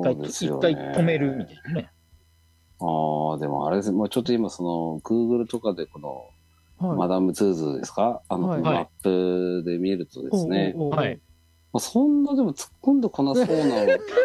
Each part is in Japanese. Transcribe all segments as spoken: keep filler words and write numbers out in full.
回、 そうですよ一回ね止めるみたいなね。 ああ、でもあれですね、もうちょっと今その Google とかでこのマはい。 ダムズーズですかあの、 はいこのマップで見るとですね、 おうおうおうおうはい。 まあ、そんなでも突っ込んでこなそうな、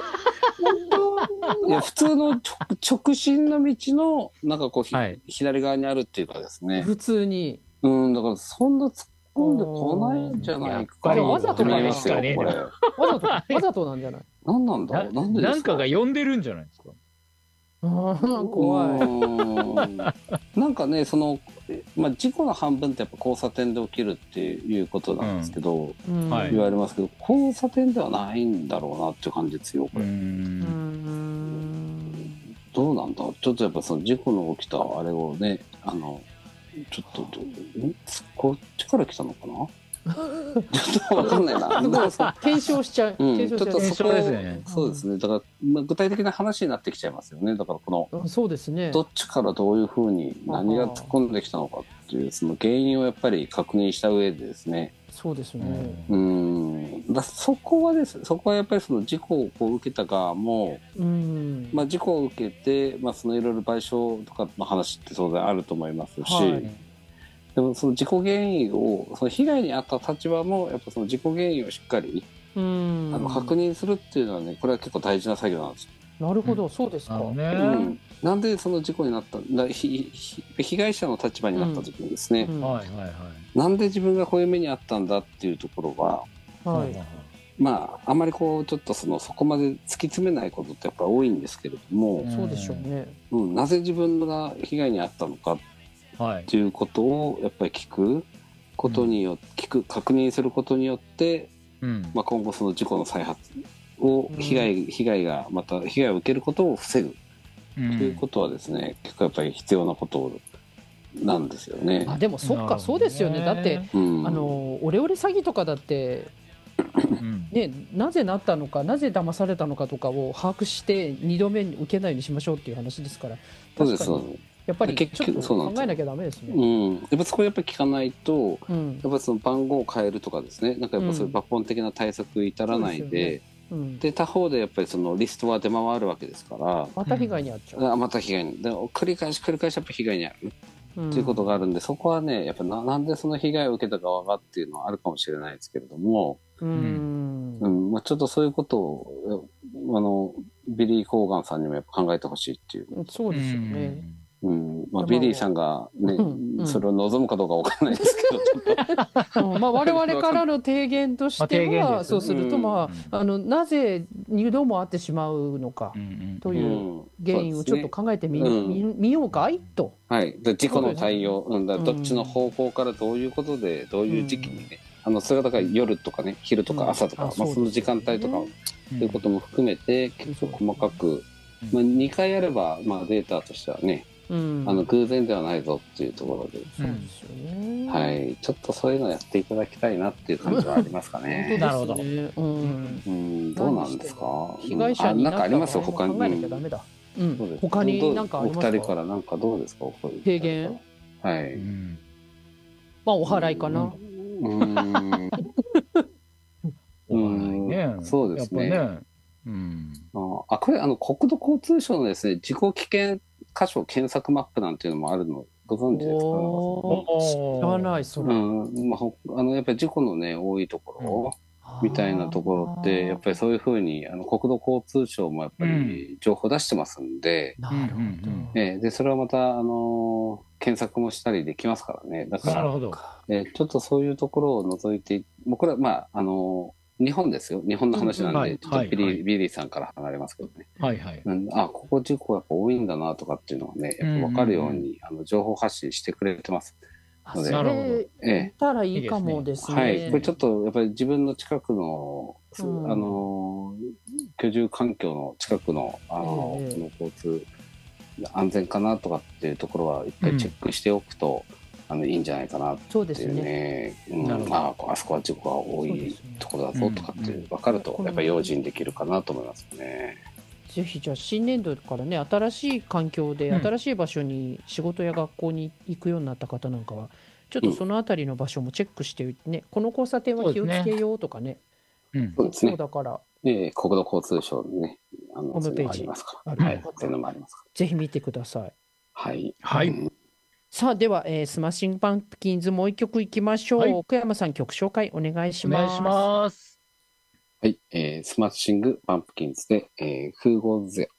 いや、普通の直直進の道の、なんかこう、ひはい。 左側にあるっていうかですね、 普通に。 うん、だからそんな突っ込んでこないんじゃないかやっぱりじゃあわざとかな思いますよ、 しかねえなこれ。 わざと、わざとなんじゃない。 何なんだなろうなんでですかなんかが呼んでるんじゃないですか。 あー怖い。 うーんなんかね、その、まあ、事故の半分ってやっぱ交差点で起きるっていうことなんですけど、 うんはい言われますけど、交差点ではないんだろうなっていう感じですよ、こうー。 れ。 うんん。 どうなんだちょっとやっぱその事故の起きたあれをね、あの、ちょっとどう、んこっちから来たのかなちょっとわかんないな。 すごい検証しちゃう。 うん、 検証しちゃう。 ちょっとそこ、 検証ですねそうですね。だから、まあ、具体的な話になってきちゃいますよね。だからこの、 あそうですね。 どっちからどういうふうに何が突っ込んできたのかっていう、その原因をやっぱり確認した上でですね。 そうですね。 うーん。だそこはですそこはやっぱりその事故をこう受けた側も、 うん。 まあ、事故を受けて、まあ、そのいろいろ賠償とかの話って当然あると思いますし、 はいでもその事故原因をその被害に遭った立場もやっぱその事故原因をしっかり、 うん。 あの確認するっていうのはね、これは結構大事な作業なんですよ。 なるほど、そうですか。 あのね、 うん、なんでその事故になっただひひ被害者の立場になった時にですね、 うんはいはいはい。 なんで自分がこういう目にあったんだっていうところは、 はい。 まああまりこうちょっとそのそこまで突き詰めないことってやっぱ多いんですけれども、 そうでしょうね。 うん、なぜ自分が被害に遭ったのかはいっ。ていうことをやっぱり聞くことによって、聞く確認することによって、 うん。 まあ、今後その事故の再発をうん被害、被害がまた被害を受けることを防ぐうというんことはですね、結構やっぱり必要なことなんですよね。 あ、でもそっか、そうですよね。だって、 うん、 あの、オレオレ詐欺とかだって、 うん。 ね、なぜなったのか、なぜ騙されたのかとかを把握してにどめに受けないようにしましょうっていう話ですから。 そうです確かにやっぱり結ちょっと局そうなんですよ考えなきゃダメですうね。 ん、やっぱそこやっぱり聞かないと、 うん。 やっぱその番号を変えるとかですね、なんかやっぱそういう抜本的な対策至らないで、 そうですうん。 で他方でやっぱりそのリストは出回るわけですから、 また被害に遭っちゃう。 あまた被害にで繰り返し繰り返しやっぱ被害に遭ううんっていうことがあるんで、そこはねやっぱななんでその被害を受けた側がっていうのはあるかもしれないですけれども、 うん。 うんまあ、ちょっとそういうことをあのビリー・コーガンさんにもやっぱ考えてほしいっていう、 そうですよね。 うんまあ、 まあビリーさんが、ねうんうんそれを望むかどうかわからないですけどちょっとうんまあ、我々からの提言としてまあ提言は、 ですそうすると、まうんあ、あのなぜにども会ってしまうのかうんうん。 という原因をちょっと考えてみ,、 うんみ見ようかいと。 はい、で事故の対応、うん、だうんどっちの方向からどういうことでどういう時期にね、あのそれがだから夜とかね昼とか朝とか、 うんあまあ、その時間帯とか、そういうことも含めて結構細かく、まあ、にかいやれば、まあ、データとしてはね、 うん、 あの偶然ではないぞっていうところで、 そうですよね。 はい、ちょっとそういうのやっていただきたいなっていう感じはありますか本ね。 当ですね。うんうん、どうなんですか。 被害者にうんあなんかありなった場合もます他に。 考えなきゃダメだ。うんそうです他に何かありますか。 お二人からなんかどうですか。 提言。 はい。 うんまあお払いかな。 うーん。 お笑いね。 そうですねやっぱね。うん。 あ、これあの国土交通省のですね、事故危険箇所検索マップなんていうのもあるのご存知ですか。 おー知らないそれ。 うん、まあ、ほあのやっぱり事故のね多いところ、みたいなところってやっぱりそういうふうにあの国土交通省もやっぱり情報出してますんで、 なるほど。 ええでそれはまたあの検索もしたりできますからね。だからなるほど。 えちょっとそういうところを除いて、もうこれはまああの日本ですよ。日本の話なんで、 うんうんはいちょっとビリー、 はいはいビリーさんから離れますけどね。 はいはい。 うんあ、ここ事故やっぱ多いんだなとかっていうのがね、やっぱ分かるように、あの情報発信してくれてますあので、 なるほどそれえ言ったらいいかもですね。 はい、これちょっとやっぱり自分の近くの、 うんあの居住環境の近くのあの、 ええこの交通安全かなとかっていうところは一回チェックしておくと、あのいいんじゃないかなってそうですいうね。 ね。 うんなるほどああそこは事故が多いそうですねところだぞとかってうん分かると、 うんやっぱり用心できるかなと思いますね。 ぜひじゃあ新年度からね、新しい環境でうん新しい場所に仕事や学校に行くようになった方なんかは、ちょっとそのあたりの場所もチェックしてね、この交差点は気をつけようとかね。 うん。 そうですねそうだからえー国土交通省のね、あの、 ホームページそういうのもありますから。 あるはい。そういうのもありますかぜひ見てください。 ら。はい。 はいうんさあ、では、えースマッシングパンプキンズもう一曲いきましょう。 はい奥山さん、曲紹介お願いします。 お願いします。 はい。えースマッシングパンプキンズで、えー、Who Goes There